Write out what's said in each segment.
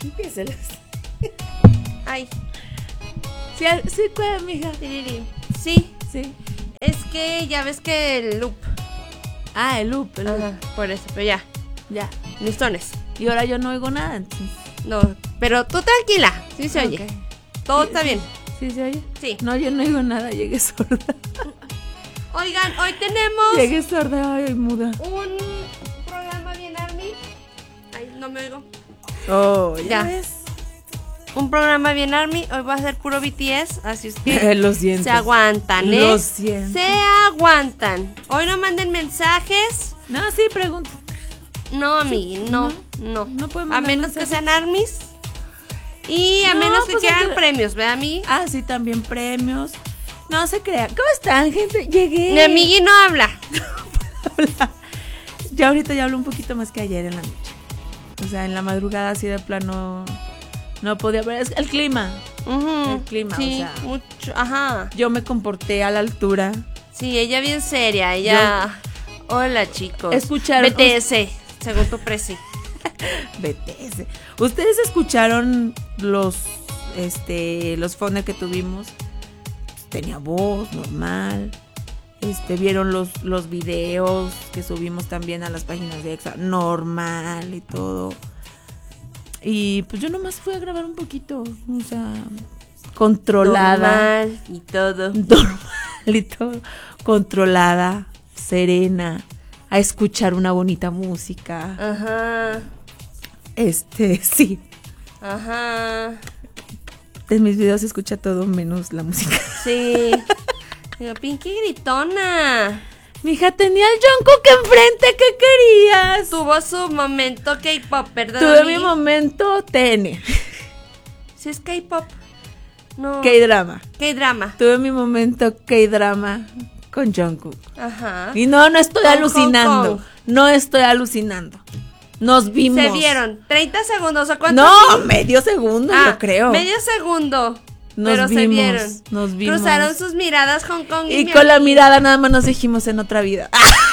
Empiezalas. Ay. Sí, mija. Sí. Sí. Es que ya ves que el loop. Ah, el loop. Ajá, por eso, pero ya. Ya. Listones. Y ahora yo no oigo nada, entonces. No, pero tú tranquila. Sí se oye. Okay. Todo está bien. ¿Sí se oye? Sí. No, yo no oigo nada, llegué sorda. Oigan, hoy tenemos Llegué sorda, ay, muda. un programa bien army. Ay, no me oigo. Oh, ya ves. Un programa bien army. Hoy va a ser puro BTS, así es que lo siento. se aguantan, ¿eh? Lo siento. Se aguantan. Hoy no manden mensajes. No, sí, pregunto. No, amigui, no. No podemos A mandar menos que mensajes. sean armies. Y a No, menos que pues quieran aunque- premios, ¿ve, amigui? Ah, sí, también premios. No se crean. ¿Cómo están, gente? Llegué. Mi amigui no habla. Ya ahorita ya hablo un poquito más que ayer en la noche. O sea, en la madrugada así de plano no podía ver. Es el clima. Ujú, El clima, sí, o sea. mucho, ajá. Yo me comporté a la altura. Sí, ella bien seria, ella. Hola, chicos. Escucharon- BTS, según tu presi. BTS. ¿Ustedes escucharon los phones que tuvimos? Tenía voz normal. Vieron los videos que subimos también a las páginas de Exa, normal y todo. Y pues yo nomás fui a grabar un poquito, o sea, controlada. Normal y todo. Normal y todo. Controlada, serena, a escuchar una bonita música. Ajá. Sí. Ajá. En mis videos se escucha todo menos la música. Sí. Digo, Pinky gritona. Mija, tenía al Jungkook enfrente, ¿qué querías? Tuvo su momento K-pop, ¿verdad? Tuve amigui? mi momento TN. Sí es K-pop. No. K-drama. K-drama. Tuve mi momento K-drama con Jungkook. Ajá. Y no estoy Con alucinando. Hong Kong. No estoy alucinando. Nos vimos. Se vieron 30 segundos o cuánto. No, medio segundo, yo creo. Medio segundo. Nos pero se vimos, vieron. nos vimos. Cruzaron sus miradas Hong Kong Y mi con la amiga. mirada nada más nos dijimos en otra vida.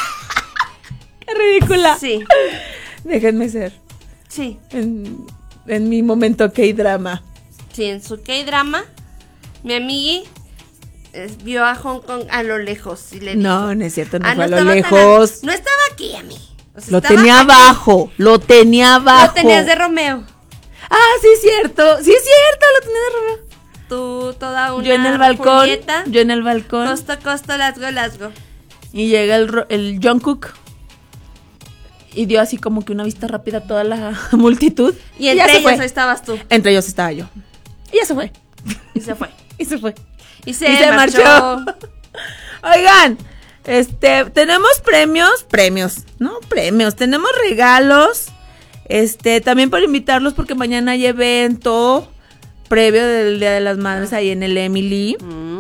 ¡Qué ridícula! Sí, Déjenme ser. sí. En mi momento K-drama. Sí, en su K-drama, mi amigui vio a Hong Kong a lo lejos y le dijo, No es cierto, no fue a lo estaba tan lejos. no estaba aquí, amigui. O sea, Lo estaba tenía aquí. abajo, lo tenía abajo. Lo tenías de Romeo. Ah, sí es cierto, lo tenía de Romeo. Tú, toda una Yo en el balcón, Julieta, costa, costa, lasgo. Y llega el Jungkook y dio así como que una vista rápida a toda la multitud. Y ya entre se ellos fue. estabas tú. Entre ellos estaba yo. Y ya se fue. Y se fue. Y se fue. Y se marchó. Oigan, tenemos premios, tenemos regalos, también para invitarlos porque mañana hay evento previo del Día de las Madres ahí en el Emily.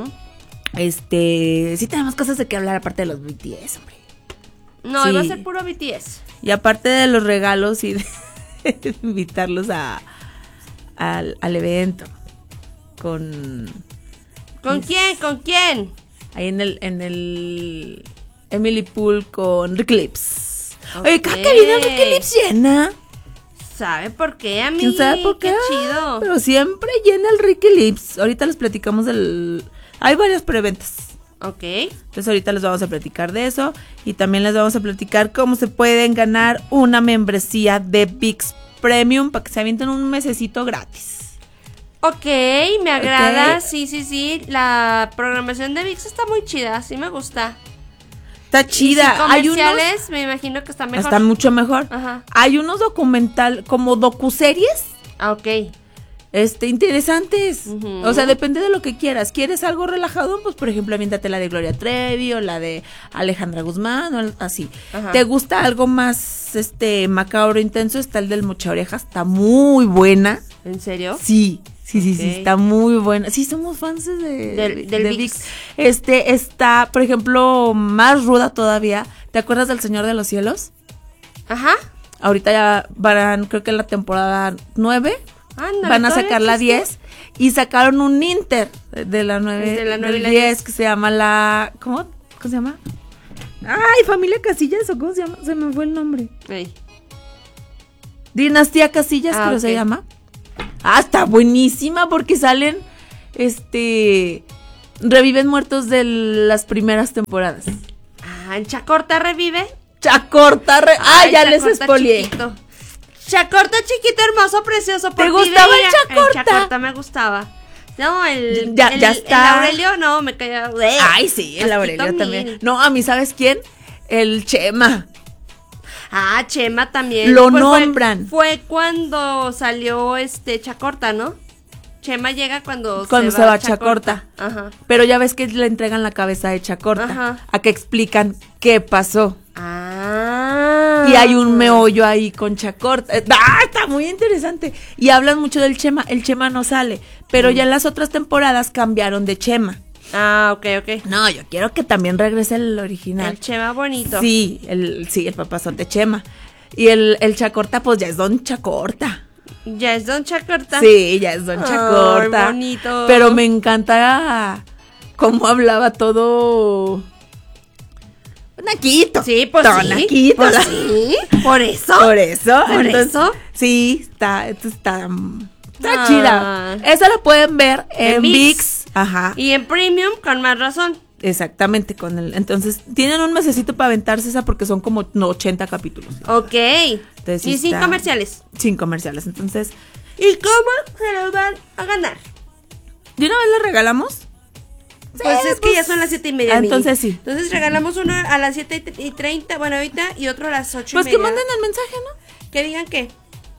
Sí tenemos cosas de que hablar aparte de los BTS, hombre. No, Sí. iba a ser puro BTS. Y aparte de los regalos y de invitarlos al evento con ¿Con quién? ¿Con quién? ahí en el Emily Pool con Ricky Lips. Oye, cada que viene Ricky Lips llena. ¿Sabe por qué, amigo? ¿Quién sabe por qué? chido. Pero siempre llena el Ricky Lips. Ahorita les platicamos hay varias preventas. Ok. Entonces ahorita les vamos a platicar de eso. Y también les vamos a platicar cómo se pueden ganar una membresía de VIX Premium para que se avienten un mesecito gratis. Ok, me agrada. Ok. Sí. La programación de VIX está muy chida. Sí me gusta. Está Y chida. si Hay unos... comerciales, me imagino que está mejor. Está mucho mejor. Ajá. Hay unos como docuseries Ah, ok. interesantes. Ujú. O sea, depende de lo que quieras. ¿Quieres algo relajado? Pues, por ejemplo, aviéntate la de Gloria Trevi o la de Alejandra Guzmán o así. Ajá. ¿Te gusta algo más macabro, intenso? Está el del Mocha Orejas. Está muy buena. ¿En serio? Sí, Ok. está muy buena. Sí, somos fans del VIX. VIX. Está, por ejemplo, más ruda todavía. ¿Te acuerdas del Señor de los Cielos? Ajá. Ahorita ya van, creo que en la temporada 9. Ándale, Van a ¿todavía sacar la existe? 10 y sacaron un Inter de la 9, De la 9 y del la 10 que se llama ¿cómo se llama? Ay, Familia Casillas o ¿cómo se llama? Se me fue el nombre. Ey. Dinastía Casillas, creo ok. se llama. Ah, está buenísima porque salen, reviven muertos de las primeras temporadas. Ah, ¿en Chacorta revive? Chacorta, ya les spoileé. Chacorta chiquito, hermoso, precioso. ¿Te gustaba el Chacorta? El Chacorta me gustaba. No, ya está. El Aurelio no, me caía. Ay, sí, el Aurelio también. No, a mí, ¿sabes quién? El Chema. Ah, Chema también. Lo nombran. Fue cuando salió Chacorta, ¿no? Chema llega cuando se va Chacorta. Ajá. Pero ya ves que le entregan la cabeza de Chacorta. Ajá. A que explican qué pasó. Ah. Y hay un meollo ahí con Chacorta. Está muy interesante. Y hablan mucho del Chema. El Chema no sale. Pero ya en las otras temporadas cambiaron de Chema. Ah, ok. No, yo quiero que también regrese el original. El Chema bonito. Sí, el papazón de Chema. Y el Chacorta, pues ya es Don Chacorta. Ya es Don Chacorta. Sí, ya es Don Chacorta. Ay, bonito. Pero me encanta cómo hablaba todo naquito. Sí, pues sí. Naquito. Pues sí. Por eso. Por eso. Por eso. Sí, está Ah. chida. Esa la pueden ver en ViX. Ajá. Y en Premium, con más razón. Exactamente, entonces tienen un mesecito para aventarse esa porque son como 80 capítulos. Ok. Entonces, y sin comerciales. Sin comerciales, entonces. ¿Y cómo se los van a ganar? ¿De una vez le regalamos? Pues es que ya son las 7:30. Entonces sí. Entonces regalamos uno a las 7:30, bueno, ahorita, y otro a las 8:30. Pues que manden el mensaje, ¿no? Que digan qué.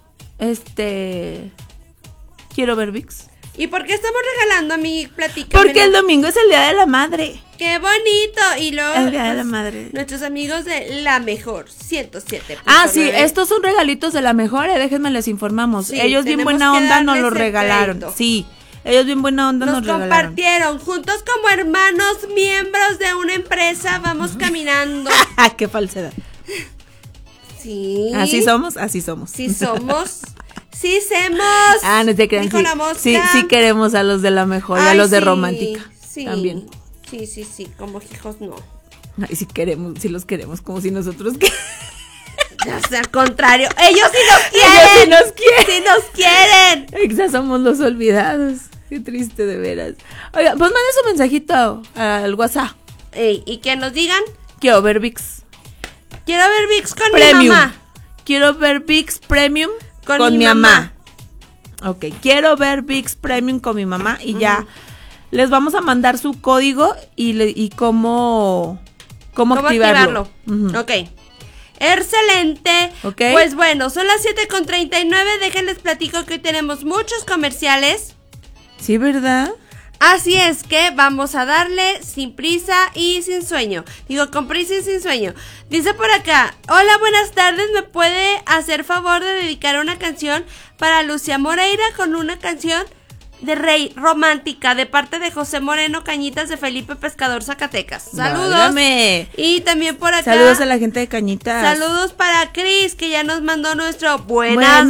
Quiero ver ViX. ¿Y por qué estamos regalando, mi platica? Porque el domingo es el Día de la Madre. ¡Qué bonito! Y luego el Día de la Madre. Nuestros amigos de La Mejor 107. Ah, sí, estos son regalitos de La Mejor, déjenme les informamos. Sí, ellos bien buena onda nos los regalaron. Crédito. Sí, ellos bien buena onda nos regalaron. Nos compartieron, juntos como hermanos, miembros de una empresa, vamos caminando. ¡Qué falsedad! Sí. Así somos. Sí somos. Sí somos. Ah, no te crean. Dijo la mosca. Sí queremos a los de La Mejor y a los de Romántica. Sí. También. Sí, como hijos no. Ay, sí los queremos, como si nosotros Ya sea al contrario, ellos sí nos quieren. Ellos sí nos quieren. Ya somos los olvidados. Qué triste, de veras. Oiga, pues manden su mensajito al WhatsApp. Y que nos digan. Quiero ver ViX. Quiero ver ViX con Premium. mi mamá. Quiero ver ViX Premium con mi mamá. Ok, quiero ver ViX Premium con mi mamá y ya les vamos a mandar su código y cómo activarlo. Ok. Excelente. Okay. Pues bueno, son las 7:39. Déjenles platico que hoy tenemos muchos comerciales. Sí, ¿verdad? Así es que vamos a darle sin prisa y sin sueño. Digo, con prisa y sin sueño. Dice por acá: hola, buenas tardes. ¿Me puede hacer favor de dedicar una canción para Lucia Moreira con una canción de Rey romántica de parte de José Moreno Cañitas de Felipe Pescador, Zacatecas? Saludos. Válgame. Y también por acá, saludos a la gente de Cañitas. Saludos para Cris, que ya nos mandó nuestro buenas.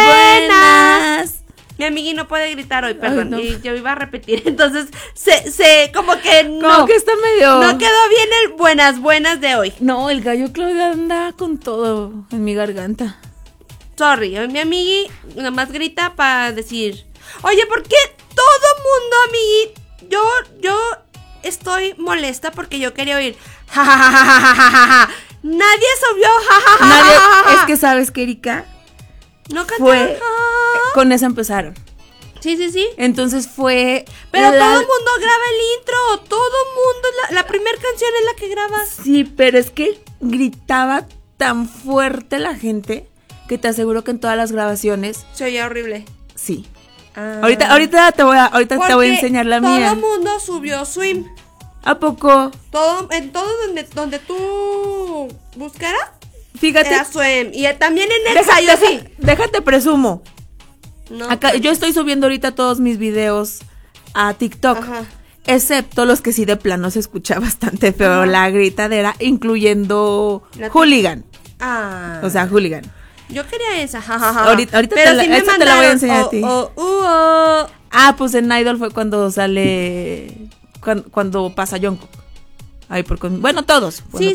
Mi amigui no puede gritar hoy, perdón. Ay, no. Y yo iba a repetir, entonces se como que no. Como que está medio. No quedó bien el buenas de hoy. No, el gallo Claudia anda con todo en mi garganta. Sorry, hoy mi amigui nomás grita para decir: oye, ¿por qué todo mundo, amigui? Yo estoy molesta porque yo quería oír ja, ja, ja, ja, ja, ja, ja, ja. Nadie subió ja, ja, ja, Nadie, ja, ja. es que sabes que Erika No fue con esa empezaron. Sí. Entonces fue. Pero todo el mundo graba el intro. Todo el mundo. La primera canción es la que grabas. Sí, pero es que gritaba tan fuerte la gente que te aseguro que en todas las grabaciones. Se oía horrible. Sí. Ah. Ahorita te voy a enseñar la mía. Todo el mundo subió Swim. ¿A poco? En todo donde tú buscaras. Fíjate. Era Swim. Y también en Exa, yo sí. Déjate presumo. No, Acá, yo estoy subiendo ahorita todos mis videos a TikTok. Ajá. Excepto los que sí de plano se escucha bastante feo. Ajá. La gritadera, incluyendo Hooligan. Ah. O sea, Hooligan. Yo quería esa. Jajaja. Ahorita pero sí esa te la voy a enseñar a ti. Oh. Ah, pues en Idol fue cuando sale. Cuando pasa Jungkook. Ay, bueno, todos. Sí.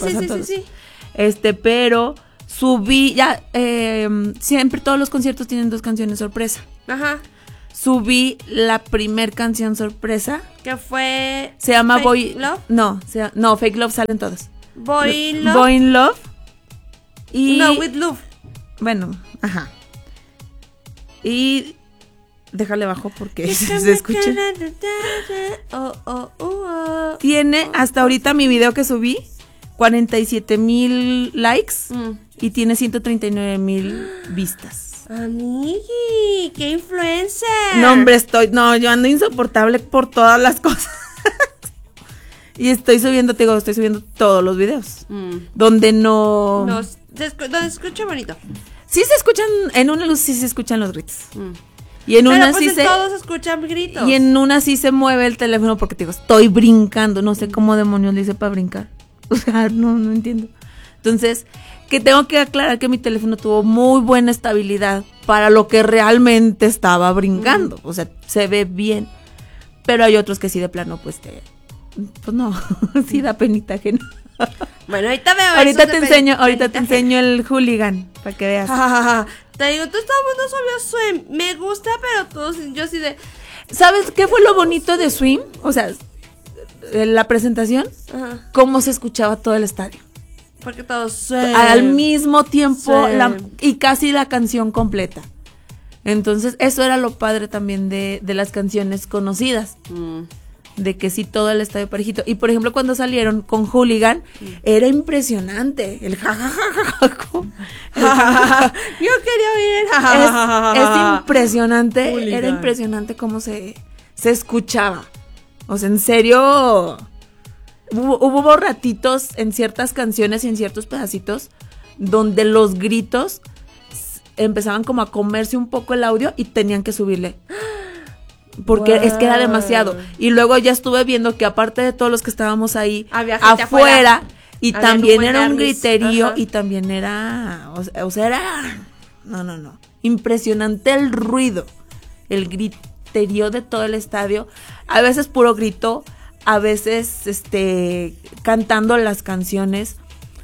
Pero subí ya. Siempre todos los conciertos tienen 2 canciones sorpresa. Ajá. subí la primer canción sorpresa. Que fue... Se llama Fake Boy... Love. No, Fake Love salen todos. Boy Love. Boy in Love. Y... No, With Love. Bueno, ajá. Y... Déjale bajo porque se escucha. Tiene hasta ahorita mi video que subí 47,000 likes y tiene 139,000 vistas. Amigui, qué influencer. No, hombre, yo ando insoportable por todas las cosas. Y estoy subiendo todos los videos. Donde donde se escucha bonito. Sí se escuchan, en una luz sí se escuchan los gritos. Y en una pues sí todos escuchan gritos. Y en una sí se mueve el teléfono porque te digo, estoy brincando, no sé cómo demonios le hice para brincar. O sea, no entiendo. Entonces, que tengo que aclarar que mi teléfono tuvo muy buena estabilidad para lo que realmente estaba brincando. O sea, se ve bien. Pero hay otros que sí de plano, pues no, sí da penita que no. Bueno, ahorita veo ahorita te enseño el hooligan para que veas. Te digo, todo el mundo subió Swim. Me gusta, pero todos, yo sí de... ¿Sabes qué fue lo bonito de Swim? O sea, la presentación, cómo se escuchaba todo el estadio. Porque todos al mismo tiempo y casi la canción completa. Entonces, eso era lo padre también de las canciones conocidas. De que sí, todo el estadio parejito. Y por ejemplo, cuando salieron con Hooligan, era impresionante. El jajajaja. Yo quería oír el es impresionante. Hooligan. Era impresionante cómo se escuchaba. O sea, en serio, hubo ratitos en ciertas canciones y en ciertos pedacitos donde los gritos empezaban como a comerse un poco el audio y tenían que subirle. Porque es que era demasiado. Y luego ya estuve viendo que aparte de todos los que estábamos ahí afuera, y también era un griterío, y también era, o sea, era, no, impresionante el ruido, el griterío de todo el estadio, a veces puro grito, a veces cantando las canciones,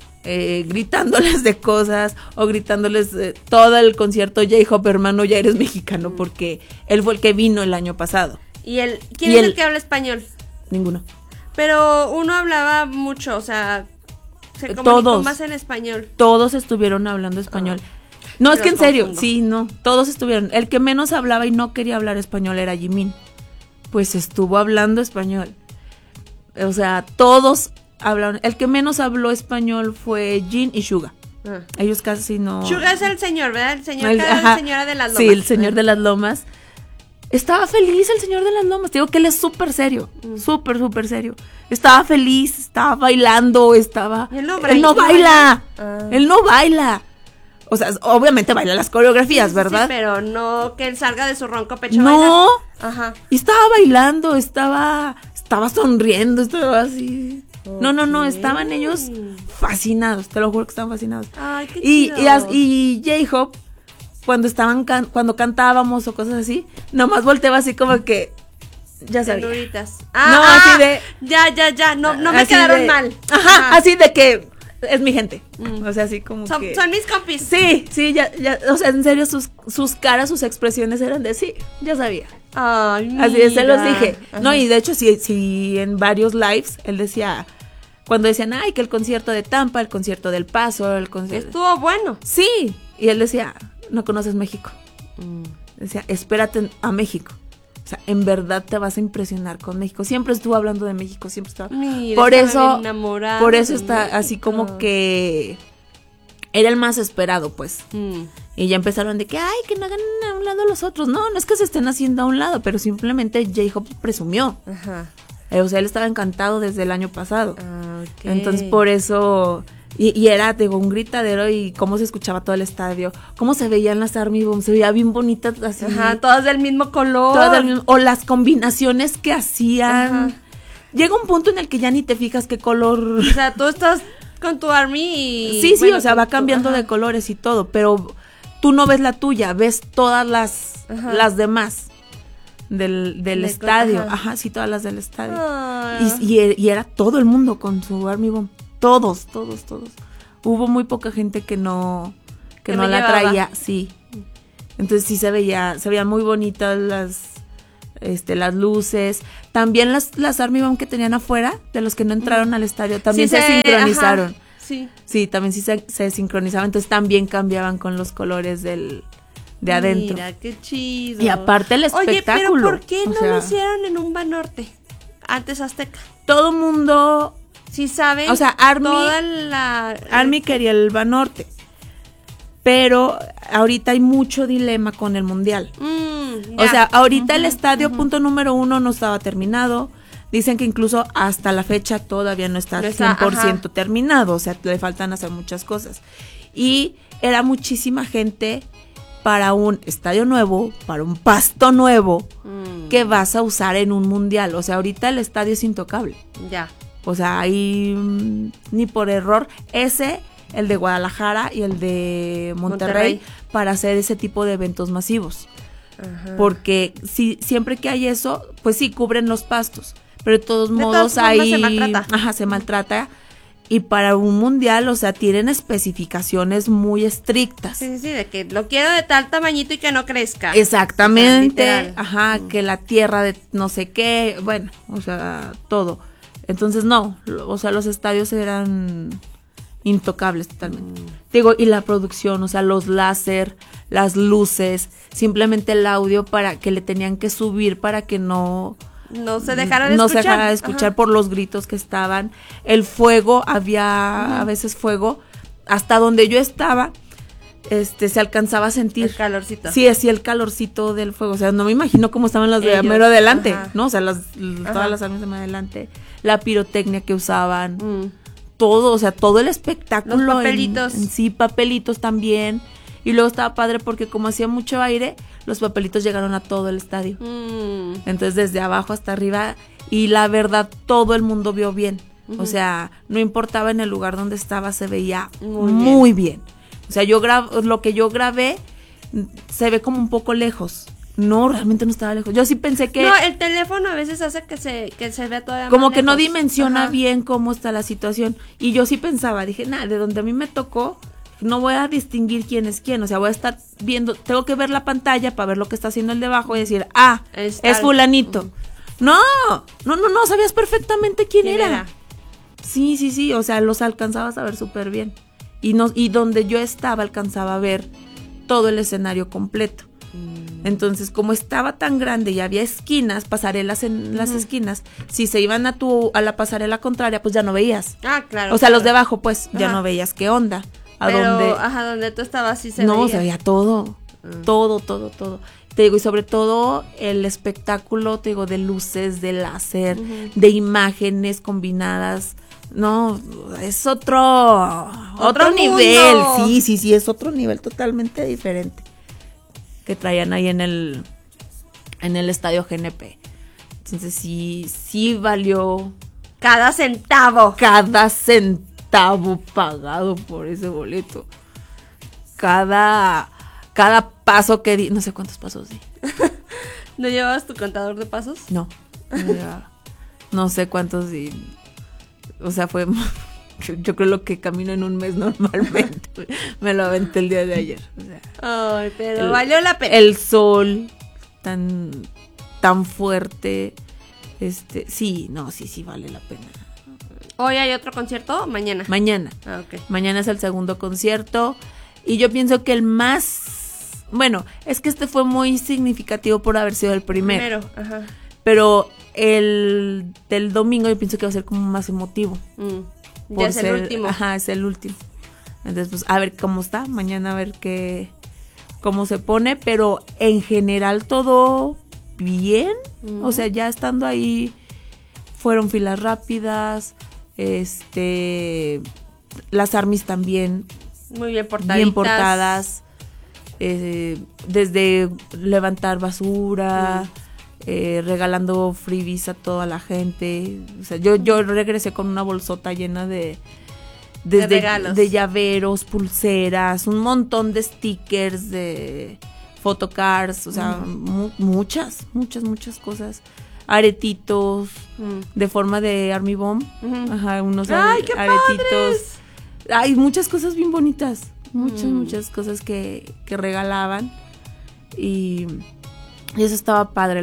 gritándoles de cosas o gritándoles todo el concierto. J-Hope, hermano, ya eres mexicano, porque él fue el que vino el año pasado. ¿Quién es el que habla español? Ninguno. Pero uno hablaba mucho, o sea, se comunicó más en español. Todos estuvieron hablando español. No, es que en serio, sí, no, todos estuvieron. El que menos hablaba y no quería hablar español era Jimin. Pues estuvo hablando español. O sea, todos hablaron. El que menos habló español fue Jin y Suga. Ellos casi no. Suga es el señor, ¿verdad? El señor señora de las lomas. Sí, el señor de las lomas. Estaba feliz el señor de las lomas. Te digo que él es súper serio. Súper serio. Estaba feliz, estaba bailando, estaba. Él no baila. Él no baila. O sea, obviamente baila las coreografías, ¿verdad? Sí, pero no que él salga de su ronco pecho. No. Ajá. Y estaba bailando, estaba sonriendo, estaba así. Okay. No, estaban ellos fascinados, te lo juro que estaban fascinados. Ay, qué chido. Y J-Hope, cuando cantábamos o cosas así, nomás volteaba así como que ya sabía. Así de ya, no me quedaron mal. Ajá, así de que es mi gente. O sea, así como son mis compis. Sí, ya, o sea, en serio sus caras, sus expresiones eran de sí, ya sabía. Ay, mira. Así se los dije. Ajá. No, y de hecho sí en varios lives él decía, cuando decían, ay, que el concierto de Tampa, el concierto del Paso, el concierto estuvo bueno. Sí, y él decía, no conoces México. Decía, espérate a México. O sea, en verdad te vas a impresionar con México. Siempre estuvo hablando de México, siempre estaba. Mira, por eso está así como que era el más esperado, pues. Y ya empezaron de que, ay, que no hagan a un lado los otros. No es que se estén haciendo a un lado, pero simplemente J-Hope presumió. Ajá. O sea, él estaba encantado desde el año pasado. Okay. Entonces, por eso. Y era, digo, un gritadero y cómo se escuchaba todo el estadio, cómo se veían las Army Bomb, se veía bien bonitas así. Ajá, todas del mismo color. Todas del mismo, o las combinaciones que hacían. Ajá. Llega un punto en el que ya ni te fijas qué color. O sea, tú estás con tu Army y... Sí, o sea, va cambiando de colores y todo, pero tú no ves la tuya, ves todas las demás del estadio. Ajá, sí, todas las del estadio. Y era todo el mundo con su Army Bomb. Todos. Hubo muy poca gente que no la traía, sí. Entonces sí se veían muy bonitas las luces. También las Army Bomb que tenían afuera, de los que no entraron al estadio, también se sincronizaron. Ajá, sí. Sí, también sí se sincronizaban, entonces también cambiaban con los colores de adentro. Mira, qué chido. Y aparte el espectáculo. Oye, pero ¿por qué no lo hicieron en un Banorte? Antes Azteca. Todo mundo... Sí saben. O sea, Army quería el Banorte. Pero ahorita hay mucho dilema con el Mundial. O sea, ahorita el estadio punto número 1 no estaba terminado. Dicen que incluso hasta la fecha todavía no está 100% terminado. O sea, le faltan hacer muchas cosas. Y era muchísima gente para un estadio nuevo, para un pasto nuevo que vas a usar en un Mundial. O sea, ahorita el estadio es intocable. Ya. O sea, ahí ni por error el de Guadalajara y el de Monterrey para hacer ese tipo de eventos masivos. Ajá. Porque siempre que hay eso, pues sí, cubren los pastos. Pero de todos modos ahí se maltrata. Se maltrata. Y para un mundial, o sea, tienen especificaciones muy estrictas. Sí, de que lo quiero de tal tamañito y que no crezca. Exactamente. O sea, que la tierra de no sé qué, bueno, o sea, todo. Entonces no, o sea, los estadios eran intocables totalmente. Digo, y la producción, o sea, los láser, las luces, simplemente el audio para que le tenían que subir para que no se dejara de escuchar por los gritos que estaban. El fuego, había a veces fuego, hasta donde yo estaba, se alcanzaba a sentir. El calorcito. Sí, así el calorcito del fuego. O sea, no me imagino cómo estaban las de mero adelante, ¿no? O sea, todas las armas de más adelante. La pirotecnia que usaban. Todo, o sea, todo el espectáculo. Los papelitos. Sí, papelitos también. Y luego estaba padre porque como hacía mucho aire, los papelitos llegaron a todo el estadio. Entonces, desde abajo hasta arriba. Y la verdad, todo el mundo vio bien. O sea, no importaba en el lugar donde estaba, se veía muy bien. O sea, lo que yo grabé se ve como un poco lejos. No, realmente no estaba lejos. Yo sí pensé que... No, el teléfono a veces hace que se vea todavía como más que lejos. No dimensiona bien cómo está la situación. Y yo sí pensaba, dije, de donde a mí me tocó, no voy a distinguir quién es quién. O sea, voy a estar viendo, tengo que ver la pantalla para ver lo que está haciendo el de abajo y decir, es fulanito. No, sabías perfectamente quién era. Sí, o sea, los alcanzabas a ver súper bien. Y donde yo estaba alcanzaba a ver todo el escenario completo. Entonces, como estaba tan grande y había esquinas, pasarelas en las esquinas, si se iban a la pasarela contraria, pues ya no veías. Claro. O sea, los de abajo, pues, ya no veías qué onda. Donde tú estabas sí se veía. No, se veía todo. Todo. Te digo, y sobre todo el espectáculo, te digo, de luces, de láser, de imágenes combinadas. No, es otro nivel. Sí, es otro nivel totalmente diferente que traían ahí en el estadio GNP. Entonces sí valió cada centavo pagado por ese boleto. Cada paso que di, no sé cuántos pasos di. ¿No llevabas tu contador de pasos? No no sé cuántos di. O sea, fue... Yo creo lo que camino en un mes normalmente. Me lo aventé el día de ayer. O sea, pero valió la pena. El sol tan fuerte. Sí vale la pena. ¿Hoy hay otro concierto? ¿Mañana? Mañana. Okay. Mañana es el segundo concierto. Y yo pienso que el más... Bueno, es que fue muy significativo por haber sido el primero. Pero el del domingo yo pienso que va a ser como más emotivo. Ya es el último. Es el último. Entonces, pues, a ver cómo está. Mañana a ver cómo se pone. Pero en general todo bien. O sea, ya estando ahí, fueron filas rápidas. Las armies también. Muy bien portaditas. Bien portadas. Desde levantar basura. Regalando freebies a toda la gente. O sea, yo regresé con una bolsota llena de regalos, de llaveros, pulseras, un montón de stickers, de photocards, o sea, muchas cosas. Aretitos de forma de Army Bomb. Unos ¡ay, qué aretitos. padres! Hay muchas cosas bien bonitas. Muchas cosas que regalaban. Y eso estaba padre,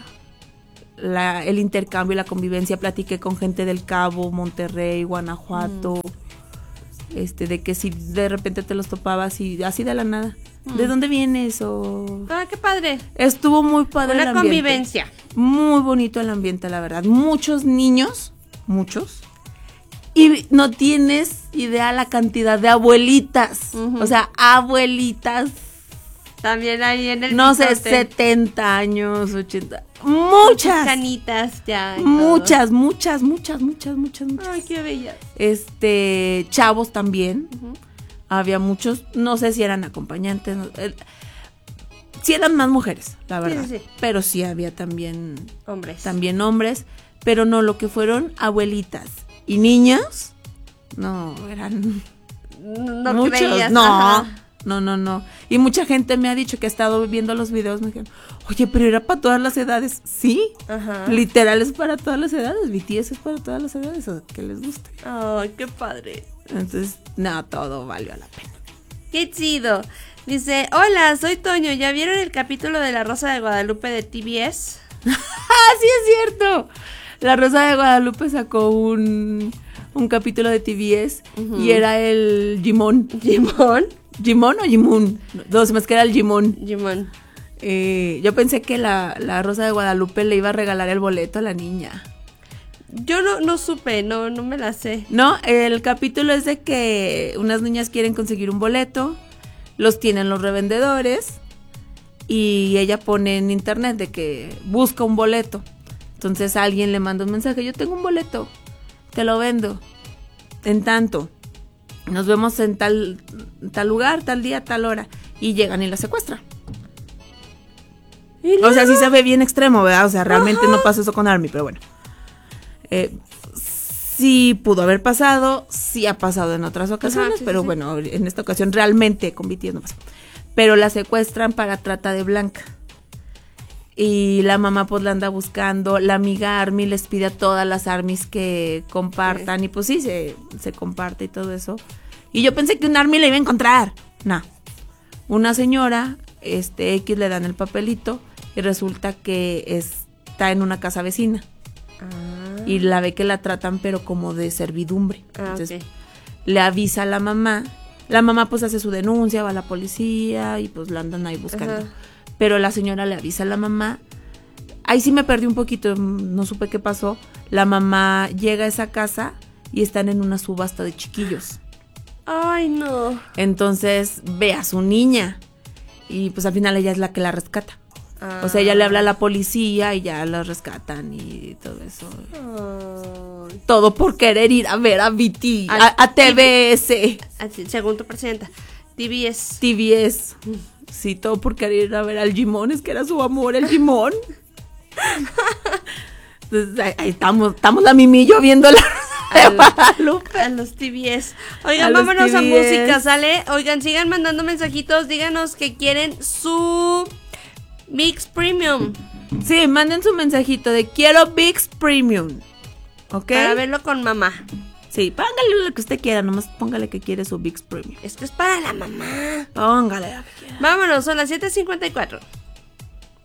el intercambio y la convivencia. Platiqué con gente del Cabo, Monterrey, Guanajuato, de que si de repente te los topabas y así de la nada. ¿De dónde vienes? Qué padre. Estuvo muy padre el Una ambiente. convivencia. Muy bonito el ambiente, la verdad. Muchos niños, muchos. Y no tienes idea la cantidad de abuelitas. O sea, abuelitas. También ahí en el No sé, pitote. 70 años, 80. Muchas. Canitas ya. Muchas. Ay, qué bellas. Chavos también. Había muchos, no sé si eran acompañantes. Sí eran más mujeres, la verdad. Sí. Pero sí había también hombres. Pero no, lo que fueron abuelitas y niños, no, eran No muchos. creías. No. Ajá. No. Y mucha gente me ha dicho que ha estado viendo los videos, me dijeron, oye, pero era para todas las edades. Sí, Ajá. literal es para todas las edades. BTS es para todas las edades, o que les guste. Ay, qué padre. Entonces, no, todo valió la pena. Qué chido. Dice, hola, soy Toño. ¿Ya vieron el capítulo de La Rosa de Guadalupe de TBS? ¡Ah, sí es cierto! La Rosa de Guadalupe sacó un capítulo de TBS y era el Jimón. ¿Jimón? ¿Jimón o Jimun? No, se me queda el Jimón. Jimón. Yo pensé que la Rosa de Guadalupe le iba a regalar el boleto a la niña. Yo no supe, no me la sé. No, el capítulo es de que unas niñas quieren conseguir un boleto, los tienen los revendedores y ella pone en internet de que busca un boleto. Entonces alguien le manda un mensaje, yo tengo un boleto, te lo vendo en tanto, nos vemos en tal lugar, tal día, tal hora, y llegan y la secuestran. O sea, sí se ve bien extremo, ¿verdad? O sea, realmente no pasó eso con Army, pero bueno. Sí pudo haber pasado, sí ha pasado en otras ocasiones, sí, pero sí. bueno, en esta ocasión realmente con BTS no pasó. Pero la secuestran para trata de blanca. Y la mamá pues la anda buscando, la amiga Army les pide a todas las Armys que compartan, y pues sí, se comparte y todo eso. Y yo pensé que un Army la iba a encontrar. No. Una señora, X le dan el papelito y resulta que está en una casa vecina. Y la ve que la tratan pero como de servidumbre. Entonces le avisa a la mamá pues hace su denuncia, va a la policía y pues la andan ahí buscando. Ajá. Pero la señora le avisa a la mamá. Ahí sí me perdí un poquito, no supe qué pasó. La mamá llega a esa casa y están en una subasta de chiquillos. Ay, no. Entonces ve a su niña y pues al final ella es la que la rescata. O sea, ella le habla a la policía y ya la rescatan y todo eso. Ay. Todo por querer ir a ver a BT, a TBS. Así, según tu presidenta. TBS. Sí, todo por querer ir a ver al Jimón, es que era su amor, el Jimón. Entonces, ahí estamos la Mimi y yo viendo la Rosa de Guadalupe. A los TBS. Oigan, A los vámonos a TBS. música, ¿sale? Oigan, sigan mandando mensajitos, díganos que quieren su Mix Premium Sí, manden su mensajito de quiero VIX Premium. ¿Ok? para verlo con mamá. Sí, póngale lo que usted quiera, nomás póngale que quiere su VIX Premium. Esto es para la mamá. Póngale lo que quiera. Vámonos, son las 7:54.